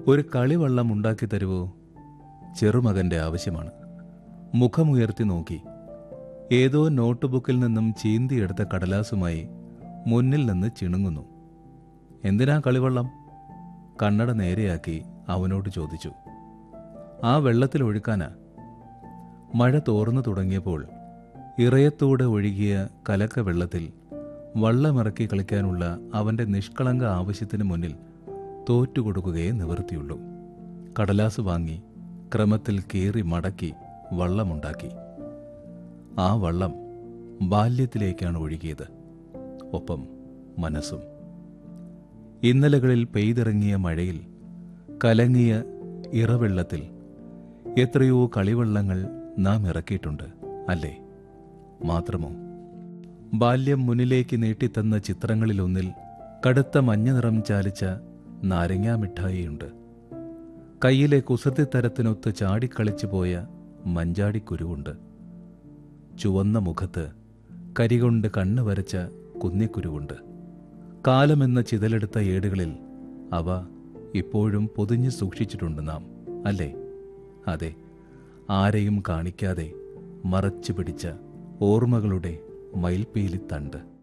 ഒരു കളിവള്ളം ഉണ്ടാക്കി തരുവോ? ചെറുമകന്റെ ആവശ്യമാണ്. മുഖമുയർത്തി നോക്കി. ഏതോ നോട്ട്ബുക്കിൽ നിന്നും ചീന്തിയെടുത്ത കടലാസുമായി മുന്നിൽ നിന്ന് ചിണുങ്ങുന്നു. എന്തിനാ കളിവള്ളം? കണ്ണട നേരെയാക്കി അവനോട് ചോദിച്ചു. ആ വെള്ളത്തിലൊഴുക്കാനാ. മഴ തോർന്നു തുടങ്ങിയപ്പോൾ ഇറയത്തൂടെ ഒഴുകിയ കലക്ക വെള്ളത്തിൽ വള്ളമിറക്കി കളിക്കാനുള്ള അവന്റെ നിഷ്കളങ്ക ആവശ്യത്തിന് മുന്നിൽ തോറ്റുകൊടുക്കുകയേ നിവൃത്തിയുള്ളൂ. കടലാസ് വാങ്ങി ക്രമത്തിൽ കീറി മടക്കി വള്ളമുണ്ടാക്കി. ആ വള്ളം ബാല്യത്തിലേക്കാണ് ഒഴുകിയത്, ഒപ്പം മനസ്സും. ഇന്നലകളിൽ പെയ്തിറങ്ങിയ മഴയിൽ കലങ്ങിയ ഇറവെള്ളത്തിൽ എത്രയോ കളിവള്ളങ്ങൾ നാം ഇറക്കിയിട്ടുണ്ട്, അല്ലേ? മാത്രമോ, ബാല്യം മുന്നിലേക്ക് നീട്ടിത്തന്ന ചിത്രങ്ങളിലൊന്നിൽ കടുത്ത മഞ്ഞ നിറം ചാലിച്ച നാരങ്ങാ മിഠായിയുണ്ട്. കയ്യിലെ കുസൃതിത്തരത്തിനൊത്ത് ചാടിക്കളിച്ചു പോയ മഞ്ചാടിക്കുരുവുണ്ട്. ചുവന്ന മുഖത്ത് കരികൊണ്ട് കണ്ണ് വരച്ച കുന്നിക്കുരുവുണ്ട്. കാലമെന്ന ചിതലെടുത്ത ഏടുകളിൽ അവ ഇപ്പോഴും പൊതിഞ്ഞു സൂക്ഷിച്ചിട്ടുണ്ട് നാം, അല്ലേ? അതെ, ആരെയും കാണിക്കാതെ മറച്ചു പിടിച്ച ഓർമ്മകളുടെ മയിൽപ്പീലിത്തണ്ട്.